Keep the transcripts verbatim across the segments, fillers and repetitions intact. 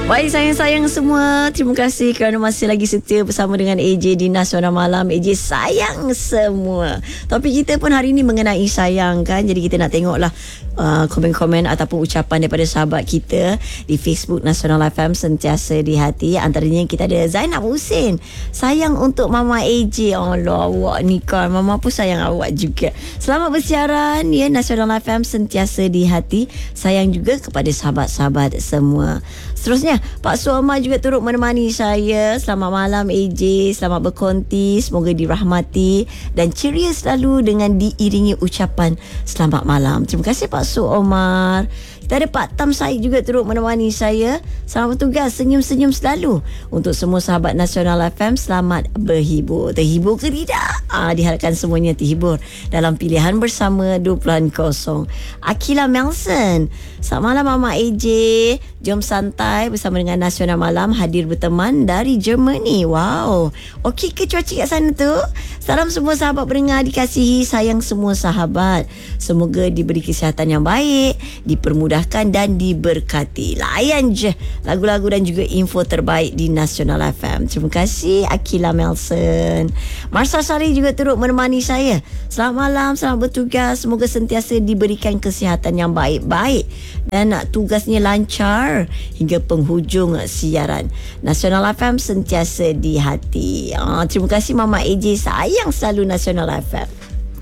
Baik sayang-sayang semua, terima kasih kerana masih lagi setia bersama dengan A J di Nasional Malam. A J sayang semua. Topik kita pun hari ini mengenai sayang kan. Jadi kita nak tengoklah uh, komen-komen ataupun ucapan daripada sahabat kita di Facebook Nasional F M Sentiasa di Hati. Antaranya kita ada Zainab Husin. Sayang untuk Mama A J. Allah, awak ni kan, Mama pun sayang awak juga. Selamat bersiaran ya, Nasional F M Sentiasa di Hati. Sayang juga kepada sahabat-sahabat semua. Seterusnya, Pak Suama juga turut menemani saya. Selamat malam A J, selamat berkonti, semoga dirahmati dan ceria selalu dengan diiringi ucapan selamat malam. Terima kasih Pak Su Omar. Kita ada Pak Tam Said juga turut menemani saya. Selamat bertugas, senyum-senyum selalu. Untuk semua sahabat Nasional F M, selamat berhibur. Terhibur ke tidak? Ah, diharapkan semuanya terhibur dalam pilihan bersama dua puluh kosong. Akila Melson, selamat malam Mama A J. Jom santai bersama dengan Nasional Malam, hadir berteman dari Germany. Wow, okey ke cuaca kat sana tu? Salam semua sahabat pendengar, dikasihi sayang semua sahabat. Semoga diberi kesihatan yang baik, dipermudahkan dan diberkati. Layan je lagu-lagu dan juga info terbaik di Nasional F M. Terima kasih Akila Melson. Marsha Sari juga turut menemani saya. Selamat malam, selamat bertugas. Semoga sentiasa diberikan kesihatan yang baik-baik dan tugasnya lancar hingga penghujung siaran. Nasional F M sentiasa di hati. Ah, terima kasih Mama A J, sayang selalu Nasional F M.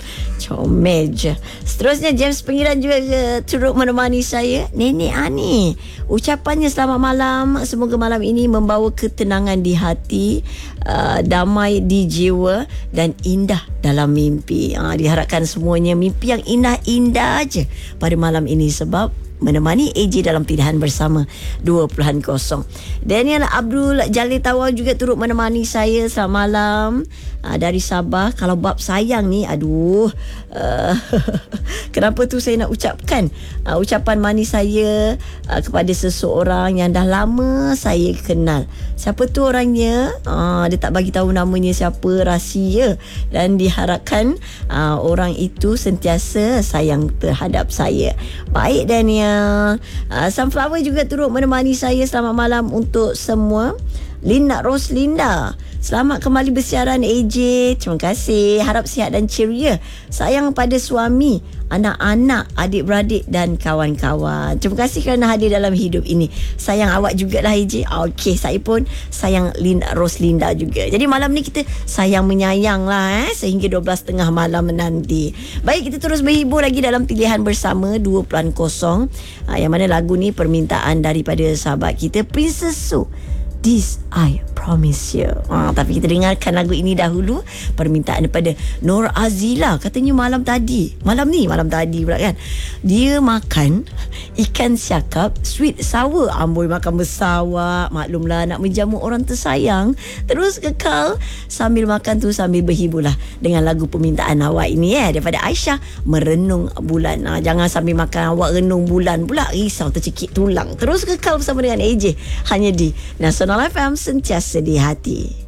Comel je. Seterusnya James Pengiran juga uh, turut menemani saya. Nenek Ani, ucapannya selamat malam. Semoga malam ini membawa ketenangan di hati, uh, damai di jiwa dan indah dalam mimpi. uh, Diharapkan semuanya mimpi yang indah-indah je pada malam ini, sebab menemani A J dalam pilihan bersama dua puluh kosong. Daniel Abdul Jalil Tawar juga turut menemani saya. Selamat malam uh, dari Sabah. Kalau bab sayang ni, aduh, uh, kenapa tu saya nak ucapkan uh, ucapan manis saya uh, kepada seseorang yang dah lama saya kenal. Siapa tu orangnya? Uh, dia tak bagi tahu namanya siapa, rahsia, dan diharapkan uh, orang itu sentiasa sayang terhadap saya. Baik Daniel. Uh, Sunflower juga turut menemani saya. Selamat malam untuk semua. Linda Roslinda, selamat kembali bersiaran A J. Terima kasih. Harap sihat dan ceria. Sayang pada suami, anak-anak, adik-beradik dan kawan-kawan. Terima kasih kerana hadir dalam hidup ini. Sayang awak jugalah A J. Okey, saya pun sayang Linda Roslinda juga. Jadi malam ni kita sayang menyayang lah eh, sehingga dua belas tiga puluh malam nanti. Baik, kita terus berhibur lagi dalam pilihan bersama dua puluh kosong. Ha, yang mana lagu ni permintaan daripada sahabat kita Princess Su, This I Promise You. Ha, tapi kita dengarkan lagu ini dahulu. Permintaan daripada Nur Azila. Katanya malam tadi, malam ni, malam tadi pula kan, dia makan ikan siakap sweet sour. Amboi, makan bersawak. Maklumlah, nak menjamu orang tersayang. Terus kekal sambil makan tu, sambil berhiburlah dengan lagu permintaan awak ini eh, daripada Aisyah, Merenung Bulan. Ha, jangan sambil makan awak renung bulan pula, risau tercekik tulang. Terus kekal bersama dengan A J hanya di Nasional F M Sentiasa di Hati.